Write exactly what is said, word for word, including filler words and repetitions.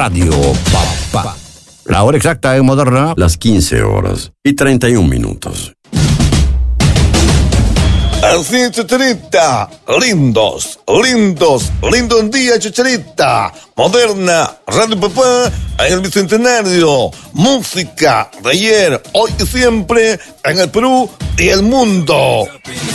Radio Papá. La hora exacta en Moderna, las quince horas y treinta y un minutos. Así, Chicharita, lindos, lindos, lindo día, Chicharita. Moderna, Radio Papá, en el Bicentenario. Música de ayer, hoy y siempre, en el Perú y el mundo.